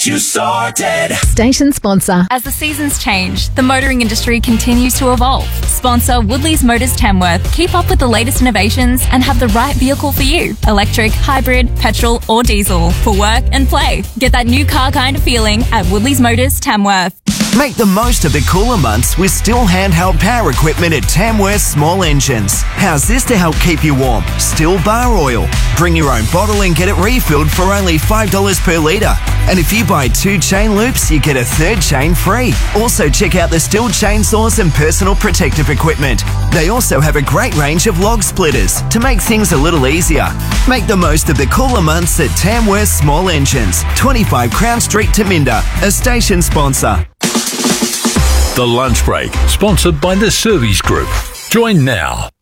you sorted. Station sponsor. As the seasons change, the motoring industry continues to evolve. Sponsor Woodley's Motors Tamworth. Keep up with the latest innovations and have the right vehicle for you. Electric, hybrid, petrol or diesel. For work and play. Get that new car kind of feeling at Woodley's Motors Tamworth. Make the most of the cooler months with still handheld power equipment at Tamworth Small Engines. How's this to help keep you warm? Still bar oil. Bring your own bottle and get it refilled for only $5 per litre. And if you buy 2 chain loops, you get a 3rd chain free. Also check out the Stihl chainsaws and personal protective equipment. They also have a great range of log splitters to make things a little easier. Make the most of the cooler months at Tamworth Small Engines, 25 Crown Street, Taminda, a station sponsor. The Lunch Break, sponsored by the Service Group. Join now.